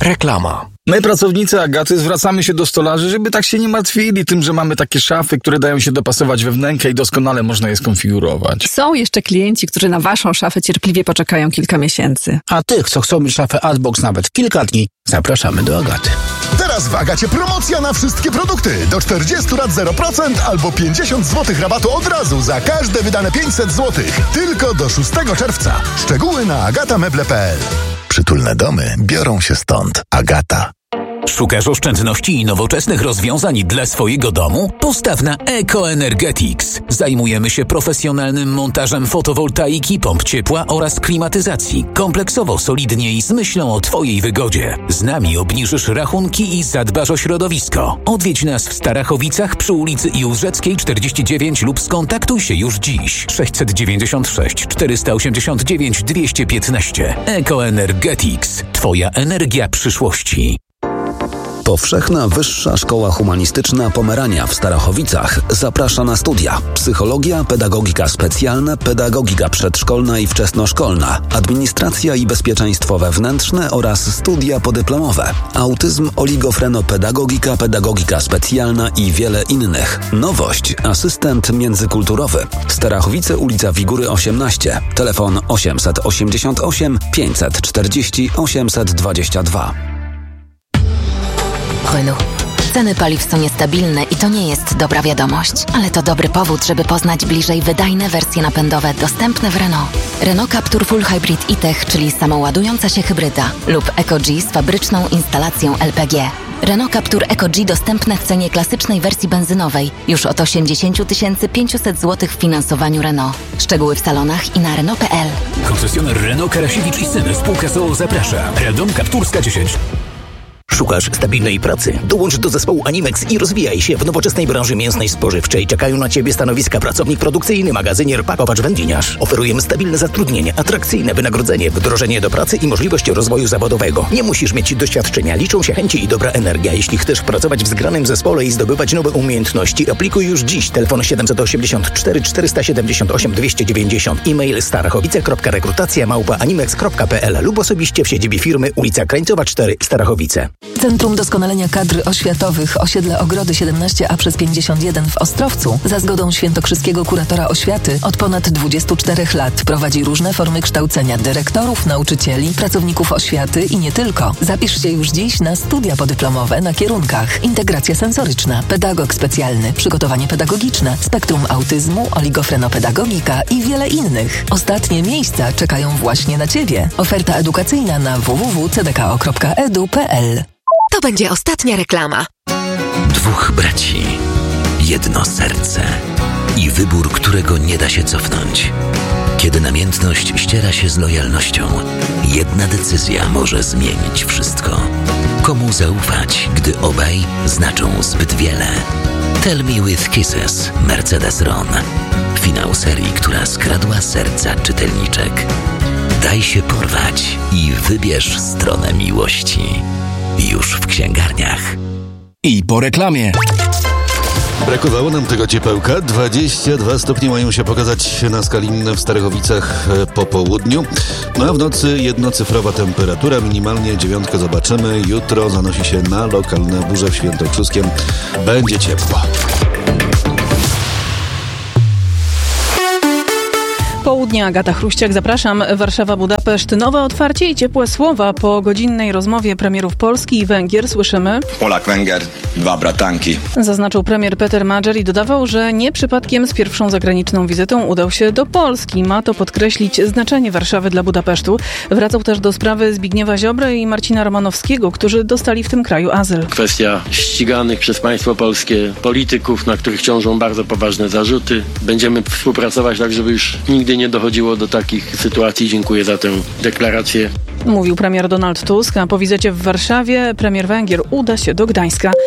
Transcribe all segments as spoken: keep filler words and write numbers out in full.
Reklama. My, pracownicy Agaty, zwracamy się do stolarzy, żeby tak się nie martwili tym, że mamy takie szafy, które dają się dopasować we wnękę i doskonale można je skonfigurować. Są jeszcze klienci, którzy na waszą szafę cierpliwie poczekają kilka miesięcy. A tych, co chcą mieć szafę Artbox nawet kilka dni, zapraszamy do Agaty. Teraz w Agacie promocja na wszystkie produkty. Do czterdziestu lat zero procent albo pięćdziesiąt złotych rabatu od razu za każde wydane pięćset złotych. Tylko do szóstego czerwca. Szczegóły na agatameble kropka p l. Przytulne domy biorą się stąd. Agata. Szukasz oszczędności i nowoczesnych rozwiązań dla swojego domu? Postaw na EcoEnergetics. Zajmujemy się profesjonalnym montażem fotowoltaiki, pomp ciepła oraz klimatyzacji. Kompleksowo, solidnie i z myślą o Twojej wygodzie. Z nami obniżysz rachunki i zadbasz o środowisko. Odwiedź nas w Starachowicach przy ulicy Józefskiej czterdzieści dziewięć lub skontaktuj się już dziś. sześć dziewięćdziesiąt sześć czterysta osiemdziesiąt dziewięć dwieście piętnaście. EcoEnergetics. Twoja energia przyszłości. Powszechna Wyższa Szkoła Humanistyczna Pomerania w Starachowicach zaprasza na studia: psychologia, pedagogika specjalna, pedagogika przedszkolna i wczesnoszkolna, administracja i bezpieczeństwo wewnętrzne oraz studia podyplomowe, autyzm, oligofrenopedagogika, pedagogika specjalna i wiele innych. Nowość: asystent międzykulturowy. Starachowice, ulica Wigury osiemnaście, telefon osiemset osiemdziesiąt osiem pięćset czterdzieści osiemset dwadzieścia dwa. Renault. Ceny paliw są niestabilne i to nie jest dobra wiadomość, ale to dobry powód, żeby poznać bliżej wydajne wersje napędowe dostępne w Renault. Renault Captur Full Hybrid e-Tech, czyli samoładująca się hybryda, lub EcoG z fabryczną instalacją L P G. Renault Captur EcoG dostępne w cenie klasycznej wersji benzynowej już od osiemdziesiąt tysięcy pięćset złotych w finansowaniu Renault. Szczegóły w salonach i na Renault kropka p l. Koncesjoner Renault Karasiewicz i Syn, spółka z o o zaprasza. Radom Kapturska dziesięć. Szukasz stabilnej pracy? Dołącz do zespołu Animex i rozwijaj się w nowoczesnej branży mięsnej spożywczej. Czekają na Ciebie stanowiska: pracownik produkcyjny, magazynier, pakowacz, wędliniarz. Oferujemy stabilne zatrudnienie, atrakcyjne wynagrodzenie, wdrożenie do pracy i możliwość rozwoju zawodowego. Nie musisz mieć doświadczenia, liczą się chęci i dobra energia. Jeśli chcesz pracować w zgranym zespole i zdobywać nowe umiejętności, aplikuj już dziś. Telefon siedemset osiemdziesiąt cztery czterysta siedemdziesiąt osiem dwieście dziewięćdziesiąt. E-mail starachowice kropka rekrutacja małpa animex kropka p l lub osobiście w siedzibie firmy, ulica Krańcowa cztery, Starachowice. Centrum Doskonalenia Kadr Oświatowych Osiedle Ogrody siedemnaście a przez pięćdziesiąt jeden w Ostrowcu za zgodą świętokrzyskiego kuratora oświaty od ponad dwudziestu czterech lat prowadzi różne formy kształcenia dyrektorów, nauczycieli, pracowników oświaty i nie tylko. Zapisz się już dziś na studia podyplomowe na kierunkach: integracja sensoryczna, pedagog specjalny, przygotowanie pedagogiczne, spektrum autyzmu, oligofrenopedagogika i wiele innych. Ostatnie miejsca czekają właśnie na Ciebie. Oferta edukacyjna na w w w kropka c d k o kropka e d u kropka p l. To będzie ostatnia reklama. Dwóch braci, jedno serce i wybór, którego nie da się cofnąć. Kiedy namiętność ściera się z lojalnością, jedna decyzja może zmienić wszystko. Komu zaufać, gdy obaj znaczą zbyt wiele? Tell Me With Kisses, Mercedes-Ron. Finał serii, która skradła serca czytelniczek. Daj się porwać i wybierz stronę miłości. Już w księgarniach. I po reklamie. Brakowało nam tego ciepełka. dwadzieścia dwa stopnie mają się pokazać na skali w Starachowicach po południu. No a w nocy jednocyfrowa temperatura, minimalnie dziewiątkę zobaczymy. Jutro zanosi się na lokalne burze w Świętokrzyskiem. Będzie ciepło. Południe, Agata Chruściak, zapraszam. Warszawa, Budapeszt, nowe otwarcie i ciepłe słowa. Po godzinnej rozmowie premierów Polski i Węgier słyszymy: Polak-Węgier, dwa bratanki. Zaznaczył premier Peter Madger i dodawał, że nie przypadkiem z pierwszą zagraniczną wizytą udał się do Polski. Ma to podkreślić znaczenie Warszawy dla Budapesztu. Wracał też do sprawy Zbigniewa Ziobry i Marcina Romanowskiego, którzy dostali w tym kraju azyl. Kwestia ściganych przez państwo polskie polityków, na których ciążą bardzo poważne zarzuty. Będziemy współpracować tak, żeby już nigdy nie dochodziło do takich sytuacji. Dziękuję za tę deklarację. Mówił premier Donald Tusk, a po wizycie w Warszawie premier Węgier uda się do Gdańska.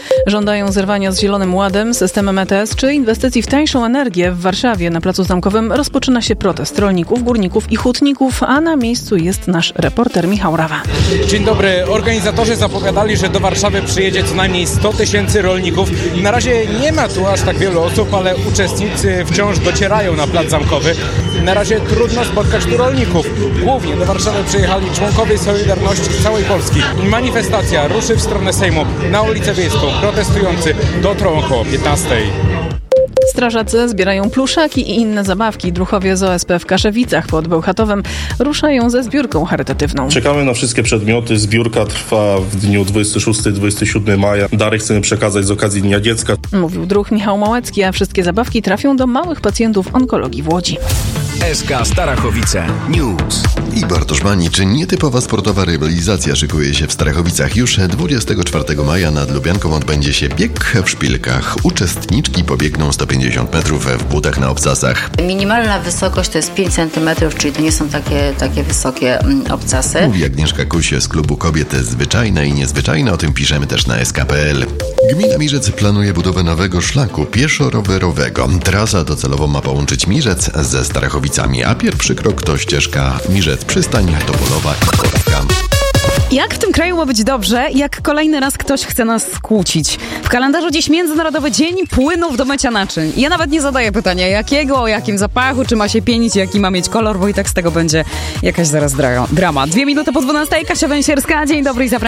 Żądają zerwania z Zielonym Ładem, systemem E T S czy inwestycji w tańszą energię. W Warszawie na Placu Zamkowym rozpoczyna się protest rolników, górników i hutników, a na miejscu jest nasz reporter Michał Rawa. Dzień dobry. Organizatorzy zapowiadali, że do Warszawy przyjedzie co najmniej sto tysięcy rolników. Na razie nie ma tu aż tak wielu osób, ale uczestnicy wciąż docierają na Plac Zamkowy. Na razie trudno spotkać tu rolników. Głównie do Warszawy przyjechali członkowie Solidarności z całej Polski. Manifestacja ruszy w stronę Sejmu na ulicę Wiejską. Protestujący dotrą około piętnastej. Strażacy zbierają pluszaki i inne zabawki. Druhowie z O S P w Kaszewicach pod Bełchatowem ruszają ze zbiórką charytatywną. Czekamy na wszystkie przedmioty. Zbiórka trwa w dniu dwudziestego szóstego do dwudziestego siódmego maja. Dary chcemy przekazać z okazji Dnia Dziecka. Mówił druh Michał Małecki, a wszystkie zabawki trafią do małych pacjentów onkologii w Łodzi. S K Starachowice News. I Bartosz Manicz. Nietypowa sportowa rywalizacja szykuje się w Starachowicach. Już dwudziestego czwartego maja nad Lubianką odbędzie się bieg w szpilkach. Uczestniczki pobiegną sto pięćdziesiąt metrów w butach na obcasach. Minimalna wysokość to jest pięć centymetrów, czyli to nie są takie, takie wysokie obcasy. Mówi Agnieszka Kuś z klubu kobiet Zwyczajne i Niezwyczajne. O tym piszemy też na S K kropka P L. Gmina Mirzec planuje budowę nowego szlaku pieszo-rowerowego. Trasa docelowo ma połączyć Mirzec ze Starachowicami, a pierwszy krok to ścieżka Mirzec Przystań, Topolowa i Korówka. Jak w tym kraju ma być dobrze, jak kolejny raz ktoś chce nas skłócić? W kalendarzu dziś Międzynarodowy Dzień Płynów do mycia naczyń. Ja nawet nie zadaję pytania jakiego, o jakim zapachu, czy ma się pienić, jaki ma mieć kolor, bo i tak z tego będzie jakaś zaraz dra- drama. Dwie minuty po dwunastej, Kasia Węsierska, dzień dobry i zapraszam.